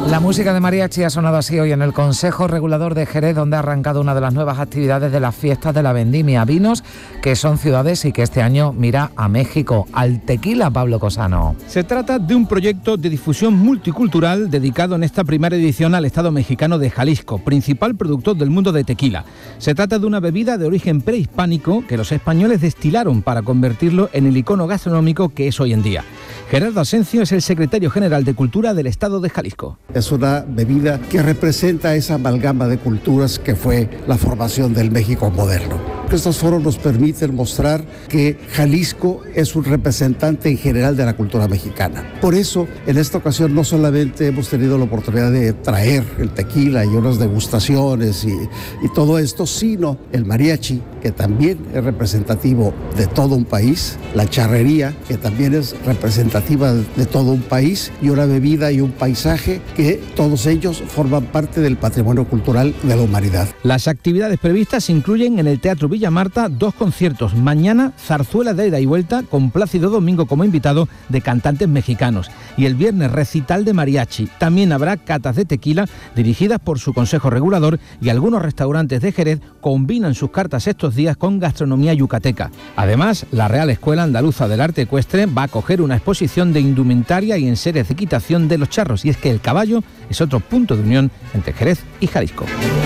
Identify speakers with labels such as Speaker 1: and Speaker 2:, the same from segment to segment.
Speaker 1: La música de mariachi ha sonado así hoy en el Consejo Regulador de Jerez, donde ha arrancado una de las nuevas actividades de las fiestas de la vendimia. Vinos que son ciudades y que este año mira a México, al tequila, Pablo Cosano.
Speaker 2: Se trata de un proyecto de difusión multicultural dedicado en esta primera edición al estado mexicano de Jalisco, principal productor del mundo de tequila. Se trata de una bebida de origen prehispánico que los españoles destilaron para convertirlo en el icono gastronómico que es hoy en día. Gerardo Asencio es el secretario general de Cultura del estado de Jalisco.
Speaker 3: Es una bebida que representa esa amalgama de culturas que fue la formación del México moderno. Estos foros nos permiten mostrar que Jalisco es un representante en general de la cultura mexicana. Por eso, en esta ocasión no solamente hemos tenido la oportunidad de traer el tequila y unas degustaciones y todo esto, sino el mariachi, que también es representativo de todo un país, la charrería, que también es representativa de todo un país, y una bebida y un paisaje que todos ellos forman parte del patrimonio cultural de la humanidad.
Speaker 2: Las actividades previstas incluyen en el Teatro Villa Marta 2 conciertos. Mañana, zarzuela de ida y vuelta con Plácido Domingo como invitado de cantantes mexicanos. Y el viernes, recital de mariachi. También habrá catas de tequila dirigidas por su Consejo Regulador, y algunos restaurantes de Jerez combinan sus cartas estos días con gastronomía yucateca. Además, la Real Escuela Andaluza del Arte Ecuestre va a acoger una exposición de indumentaria y enseres de equitación de los charros. Y es que el caballo es otro punto de unión entre Jerez y Jalisco.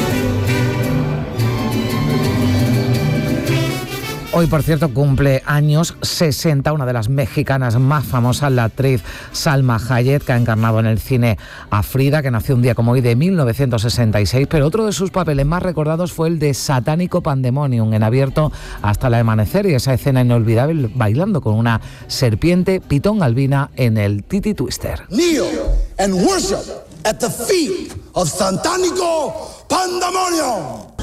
Speaker 1: Hoy, por cierto, cumple años 60 una de las mexicanas más famosas, la actriz Salma Hayek, que ha encarnado en el cine a Frida, que nació un día como hoy de 1966, pero otro de sus papeles más recordados fue el de Satánico Pandemonium, en Abierto hasta el amanecer, y esa escena inolvidable bailando con una serpiente pitón albina en el Titi Twister.
Speaker 4: Kneel and worship at the feet of Satánico Pandemonium.